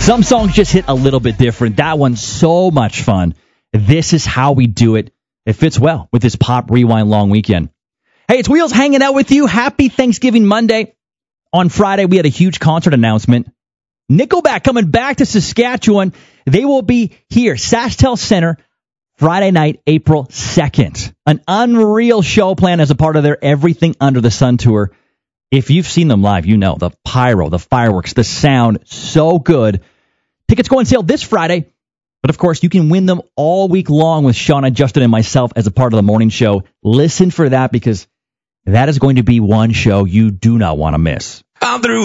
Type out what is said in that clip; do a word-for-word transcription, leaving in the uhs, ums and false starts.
Some songs just hit a little bit different. That one's so much fun. This is how we do it. It fits well with this Pop Rewind long weekend. Hey, it's Wheels hanging out with you. Happy Thanksgiving Monday. On Friday, we had a huge concert announcement. Nickelback coming back to Saskatchewan. They will be here, SaskTel Center, Friday night, April second. An unreal show planned as a part of their Everything Under the Sun tour. If you've seen them live, you know the pyro, the fireworks, the sound, so good. Tickets go on sale this Friday. But, of course, you can win them all week long with Shauna, Justin, and myself as a part of the morning show. Listen for that because that is going to be one show you do not want to miss. I'm through.